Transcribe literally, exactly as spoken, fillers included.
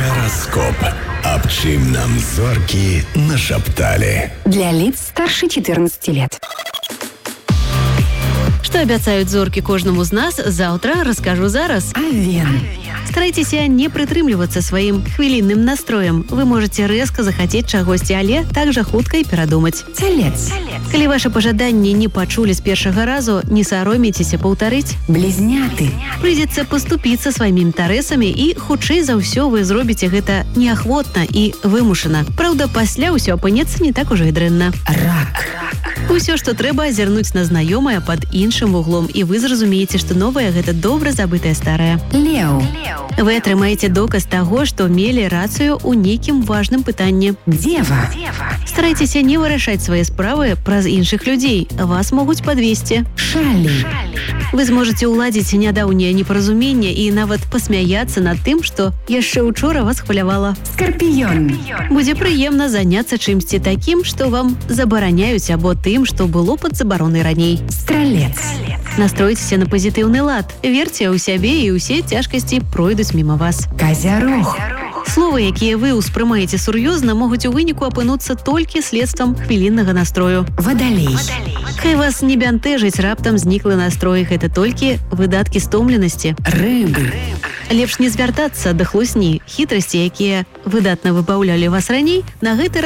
Гараскоп. Аб чым нам зоркі нашапталі. Для лиц старше четырнадцати лет. Что обяцаюць зоркі кожнаму з нас, заўтра раскажу зараз. Овен. Старайцеся не прытрымлівацца сваім хвілінным настроем. Вы можете рэзка захацець чагосьці, але так жа хутка і перадумаць. Телец. Калі ваши пажаданні не пачулі з першага разу, не саромейцеся паўтарыць. Близняты. Прыйдзецца паступіцца сваімі інтарэсамі і, хутчэй за ўсё, вы зробіце гэта неахвотна і вымушана. Праўда, пасля ўсё апынецца не так ужо і дрэнна. Рак. Усё, што трэба, азірнуць на знаёмае пад іншым вуглом, і вы зразумееце, што новае – гэта добра забытае старае. Леў. Вы атрымаеце доказ таго, што мелі рацыю ў нейкім важным пытанні. Дева. Старайцеся не вырашаць свае справы праз іншых людзей. Вас могуць падвесці. Шалі. Вы зможаце ўладзіць нядаўняе непаразуменне і нават пасмяяцца над тым, што яшчэ учора вас хвалявала. Скорпіён. Будзе прыемна заняцца чымсьці такім, што вам забараняюць, або тым, што было пад забаронай раней. Стралец. Настройцеся на пазітыўны лад. Верце ў сябе, і ўсе цяжкасці пройдуць міма вас. Казярог. Словы, якія вы ўспрымаеце сур'ёзна, могуць у выніку апынуцца толькі следствам хвіліннага настрою. Вадалей. Хай вас не бянтэжыць раптам зніклы настрой, гэта толькі выдаткі стомленасці. Рыбы. Лепш не звяртацца да хлусні, хітрасці, якія выдатна выбаўлялі вас раней, на гэты